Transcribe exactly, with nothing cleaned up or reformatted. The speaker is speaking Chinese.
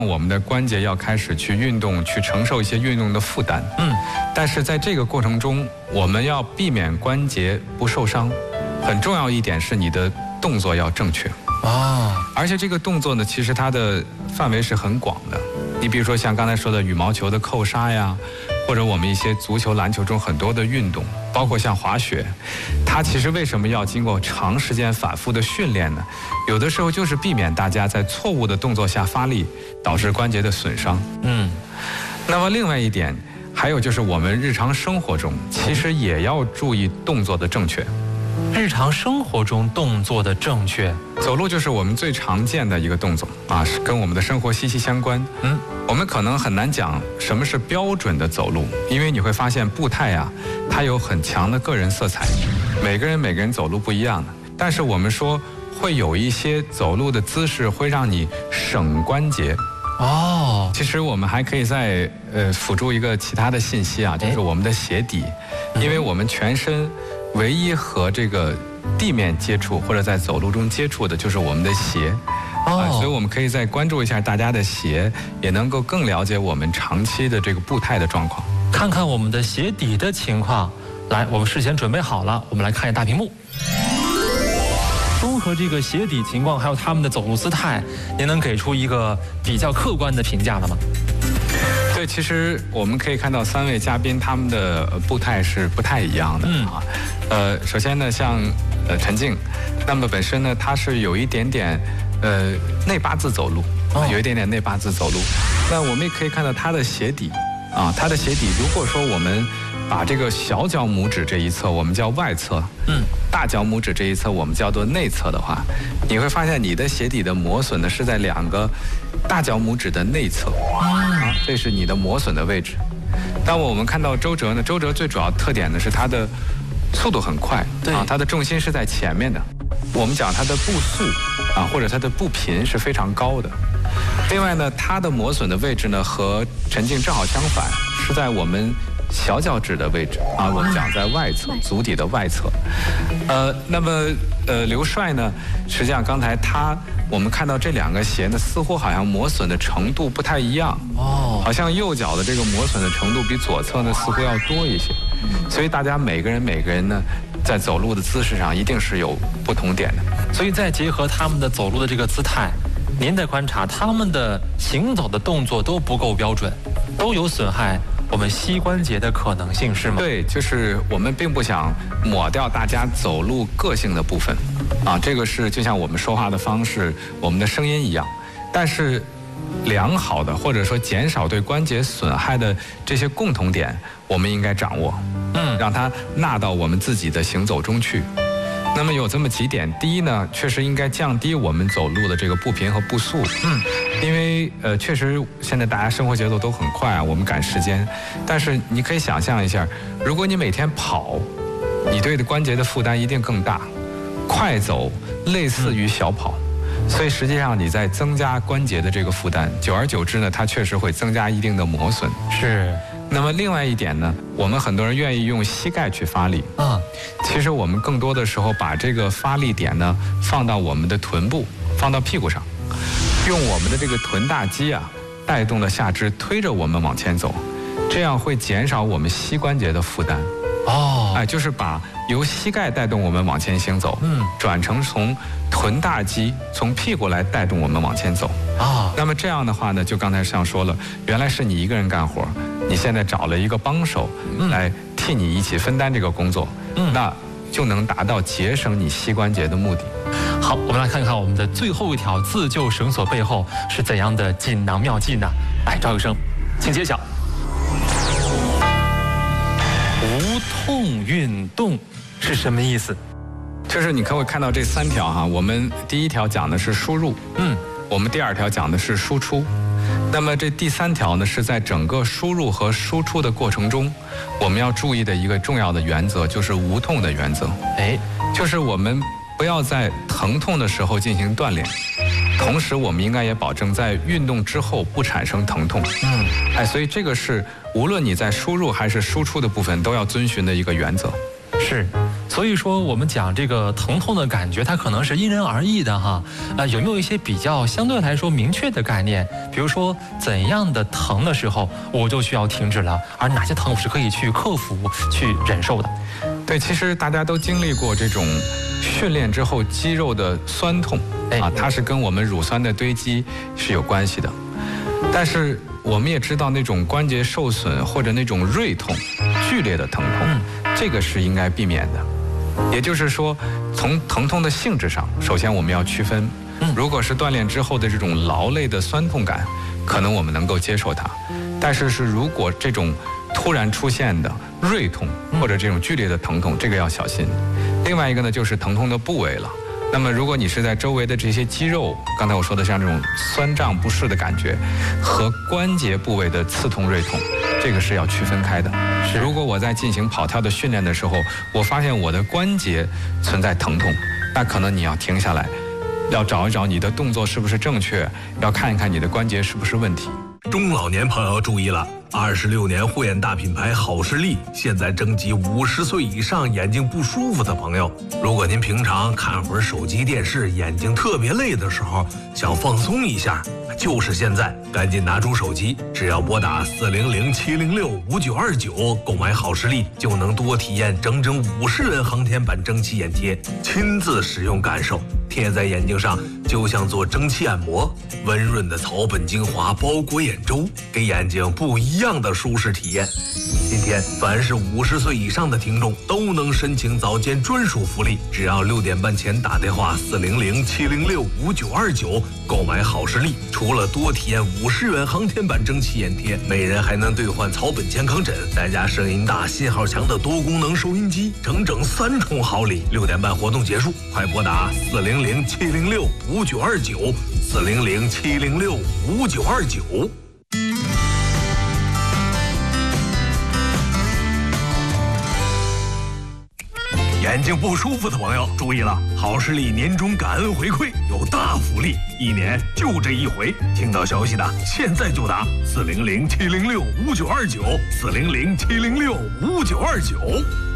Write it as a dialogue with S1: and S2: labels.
S1: 我们的关节要开始去运动，去承受一些运动的负担。嗯，但是在这个过程中，我们要避免关节不受伤。很重要一点是你的动作要正确啊，而且这个动作呢，其实它的范围是很广的。你比如说像刚才说的羽毛球的扣杀呀，或者我们一些足球、篮球中很多的运动，包括像滑雪，它其实为什么要经过长时间反复的训练呢？有的时候就是避免大家在错误的动作下发力，导致关节的损伤。嗯，那么另外一点，还有就是我们日常生活中其实也要注意动作的正确。
S2: 日常生活中动作的正确，
S1: 走路就是我们最常见的一个动作啊，是跟我们的生活息息相关。嗯，我们可能很难讲什么是标准的走路，因为你会发现步态啊，它有很强的个人色彩，每个人每个人走路不一样的。但是我们说会有一些走路的姿势会让你省关节。哦，其实我们还可以再呃辅助一个其他的信息啊，就是我们的鞋底，因为我们全身唯一和这个地面接触或者在走路中接触的就是我们的鞋。哦、啊，所以我们可以再关注一下大家的鞋，也能够更了解我们长期的这个步态的状况，
S2: 看看我们的鞋底的情况。来，我们事先准备好了，我们来看一下大屏幕。综合这个鞋底情况，还有他们的走路姿态，您能给出一个比较客观的评价了吗？
S1: 对，其实我们可以看到三位嘉宾他们的步态是不太一样的啊。嗯、呃，首先呢，像呃陈静，那么本身呢，他是有一点点呃内八字走路，哦、有一点点内八字走路。那我们也可以看到他的鞋底啊，他的鞋底，如果说我们把这个小脚拇指这一侧我们叫外侧，嗯，大脚拇指这一侧我们叫做内侧的话，你会发现你的鞋底的磨损呢是在两个大脚拇指的内侧，啊，这是你的磨损的位置。当我们看到周哲呢，周哲最主要特点呢是他的速度很快，对啊，他的重心是在前面的。我们讲他的步速啊，或者他的步频是非常高的。另外呢，他的磨损的位置呢和陈静正好相反，是在我们小脚趾的位置啊，我们讲在外侧，足底的外侧。呃，那么呃，刘帅呢，实际上刚才他我们看到这两个鞋呢，似乎好像磨损的程度不太一样哦，好像右脚的这个磨损的程度比左侧呢似乎要多一些，所以大家每个人每个人呢，在走路的姿势上一定是有不同点的。
S2: 所以再结合他们的走路的这个姿态，您的观察，他们的行走的动作都不够标准，都有损害我们膝关节的可能性，是吗？
S1: 对，就是我们并不想抹掉大家走路个性的部分，啊，这个是就像我们说话的方式、我们的声音一样，但是良好的或者说减少对关节损害的这些共同点，我们应该掌握，嗯，让它纳到我们自己的行走中去。那么有这么几点，第一呢，确实应该降低我们走路的这个步频和步速，嗯，因为呃，确实现在大家生活节奏都很快啊，我们赶时间，但是你可以想象一下，如果你每天跑，你对的关节的负担一定更大，快走类似于小跑，嗯、所以实际上你在增加关节的这个负担，久而久之呢，它确实会增加一定的磨损。
S2: 是。
S1: 那么另外一点呢，我们很多人愿意用膝盖去发力啊，其实我们更多的时候把这个发力点呢放到我们的臀部，放到屁股上，用我们的这个臀大肌啊带动了下肢推着我们往前走，这样会减少我们膝关节的负担。哦，哎，就是把由膝盖带动我们往前行走，嗯，转成从臀大肌从屁股来带动我们往前走啊。那么这样的话呢，就刚才像说了，原来是你一个人干活，你现在找了一个帮手来替你一起分担这个工作，嗯，那就能达到节省你膝关节的目的。
S2: 好，我们来看看我们的最后一条自救绳索背后是怎样的锦囊妙计呢？来，赵医生，请揭晓。无痛运动是什么意思？
S1: 就是你可以看到这三条哈，我们第一条讲的是输入，嗯，我们第二条讲的是输出，那么这第三条呢，是在整个输入和输出的过程中，我们要注意的一个重要的原则，就是无痛的原则。哎，就是我们不要在疼痛的时候进行锻炼，同时我们应该也保证在运动之后不产生疼痛。嗯，哎，所以这个是无论你在输入还是输出的部分都要遵循的一个原则。
S2: 是， 所以说我们讲这个疼痛的感觉，它可能是因人而异的哈。呃，有没有一些比较相对来说明确的概念？比如说怎样的疼的时候我就需要停止了，而哪些疼我是可以去克服、去忍受的？
S1: 对，其实大家都经历过这种训练之后肌肉的酸痛啊，它是跟我们乳酸的堆积是有关系的。但是我们也知道，那种关节受损或者那种锐痛、剧烈的疼痛，这个是应该避免的。也就是说，从疼痛的性质上，首先我们要区分，如果是锻炼之后的这种劳累的酸痛感，可能我们能够接受它。但是是如果这种突然出现的锐痛或者这种剧烈的疼痛，这个要小心。另外一个呢，就是疼痛的部位了。那么如果你是在周围的这些肌肉，刚才我说的像这种酸胀不适的感觉，和关节部位的刺痛锐痛，这个是要区分开的。是，如果我在进行跑跳的训练的时候，我发现我的关节存在疼痛，那可能你要停下来，要找一找你的动作是不是正确，要看一看你的关节是不是问题。
S3: 中老年朋友注意了，二十六年护眼大品牌好视力现在征集五十岁以上眼睛不舒服的朋友。如果您平常看会儿手机电视，眼睛特别累的时候，想放松一下，就是现在，赶紧拿出手机，只要拨打四零零七零六五九二九购买好视力，就能多体验整整五十元航天版蒸汽眼贴，亲自使用感受，贴在眼睛上就像做蒸汽按摩，温润的草本精华包裹眼周，给眼睛不一样的舒适体验。今天凡是五十岁以上的听众都能申请早间专属福利，只要六点半前打电话四零零七零六五九二九购买好视力，除了多体验五十元航天版蒸汽眼贴，每人还能兑换草本健康枕，再加声音大、信号强的多功能收音机，整整三重好礼。六点半活动结束，快拨打四零零七零六五九二九四零零七零六五九二九。眼睛不舒服的朋友注意了，好视力年终感恩回馈有大福利，一年就这一回。听到消息的现在就打四零零七零六五九二九四零零七零六五九二九。